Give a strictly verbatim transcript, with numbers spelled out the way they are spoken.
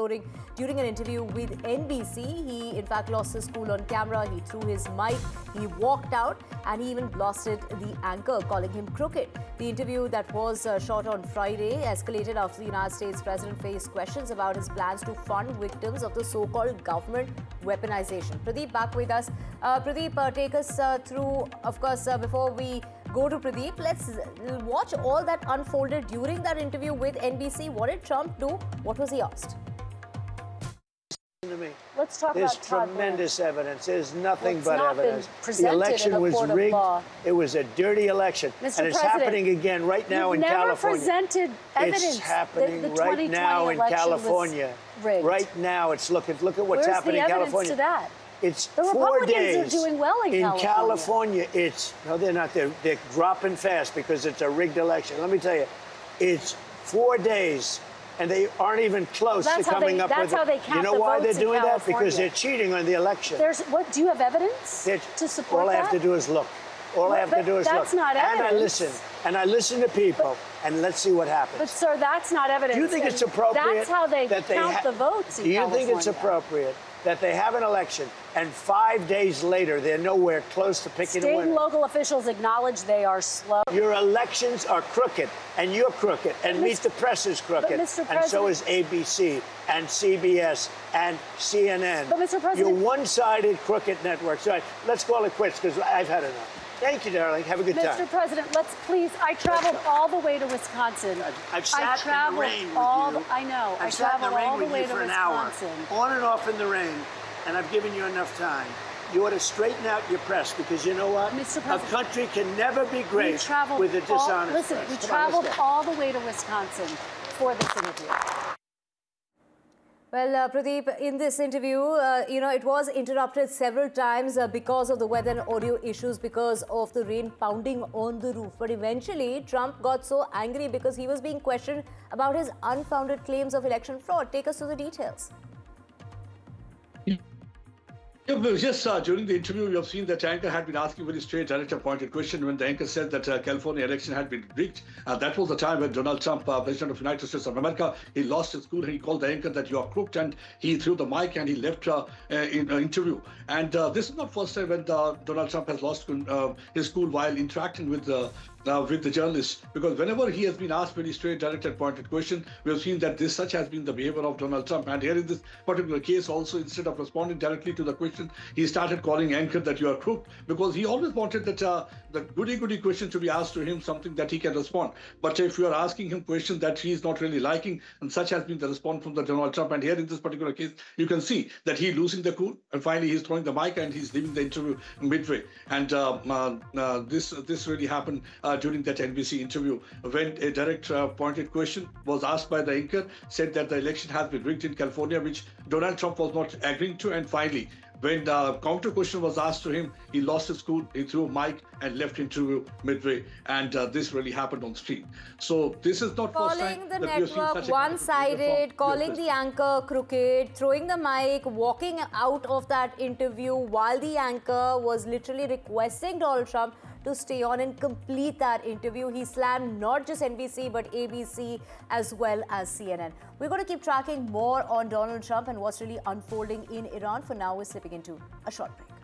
exploding during an interview with N B C. He, in fact, lost his cool on camera. He threw his mic. He walked out, and he even blasted the anchor, calling him crooked. The interview that was uh, shot on Friday escalated after the United States president faced questions about his plans to fund victims of the so-called government weaponization. Pradeep, back with us. Uh, Pradeep, uh, take us uh, through, of course, uh, before we go to Pradeep, let's watch all that unfolded during that interview with N B C. What did Trump do? What was he asked? To me. Let's talk There's about Todd tremendous Blanche. evidence. There's nothing well, but evidence. The election was rigged. It was a dirty election. Mister And it's President, happening again right now in never California. Presented evidence it's happening that the right now in California. Right now it's looking. Look at what's Where's happening the in evidence California. To that? It's the four Republicans days. are doing well in, in California. California, it's no, they're not. They're, they're dropping fast because it's a rigged election. Let me tell you, it's four days, and they aren't even close well, to coming they, up that's with. That's how they it. count You know the why votes they're doing in that? California. Because they're cheating on the election. There's what? Do you have evidence they're, to support all that? All I have to do is look. All I have but to do is that's look. Not and evidence. I listen. And I listen to people. But, and let's see what happens. But sir, that's not evidence. Do you think it's appropriate? That's how they that they count the votes in Do you California. think it's appropriate that they have an election and five days later they're nowhere close to picking State a winner? and local officials acknowledge they are slow. Your elections are crooked, and you're crooked, and Meet the Press is crooked, and so is A B C, and C B S, and C N N. But Mister President, you're one-sided crooked networks. All right, let's call it quits because I've had enough. Thank you, darling. Have a good Mister time. Mister President, let's please. I traveled all the way to Wisconsin. I've, I've sat I in the rain with all you. The, I know. I've I sat in the traveled rain all the with way you to for an Wisconsin. hour, on and off in the rain, and I've given you enough time. You ought to straighten out your press because you know what? Mister A President, country can never be great with a dishonest all, listen, press. we Come traveled on, all the way to Wisconsin for this interview. Well, uh, Pradeep, in this interview, uh, you know, it was interrupted several times uh, because of the weather and audio issues because of the rain pounding on the roof. But eventually, Trump got so angry because he was being questioned about his unfounded claims of election fraud. Take us through the details. Yes, uh, during the interview, you have seen that anchor had been asking a very straight, direct-pointed question when the anchor said that uh, California election had been rigged. Uh, that was the time when Donald Trump, uh, President of the United States of America, he lost his cool and he called the anchor that you are crooked, and he threw the mic and he left uh, uh, in an interview. And uh, this is not first time when uh, Donald Trump has lost uh, his cool while interacting with the Uh, with the journalists, because whenever he has been asked very straight, direct and pointed question, we have seen that this such has been the behavior of Donald Trump. And here in this particular case also, instead of responding directly to the question, he started calling anchor that you are crooked, because he always wanted that uh, the goody-goody question to be asked to him, something that he can respond. But if you are asking him questions that he is not really liking, and such has been the response from the Donald Trump. And here in this particular case, you can see that he's losing the cool, and finally he's throwing the mic and he's leaving the interview midway. And uh, uh, uh, this this really happened uh, during that N B C interview, when a direct uh, pointed question was asked by the anchor, said that the election has been rigged in California, which Donald Trump was not agreeing to. And finally, when the counter question was asked to him, he lost his cool, he threw a mic and left interview midway. And uh, this really happened on screen. So this is not calling first time the that network one-sided, calling the anchor crooked, throwing the mic, walking out of that interview while the anchor was literally requesting Donald Trump to stay on and complete that interview. He slammed not just N B C but A B C as well as C N N. We're going to keep tracking more on Donald Trump and what's really unfolding in Iran. For now, we're slipping into a short break.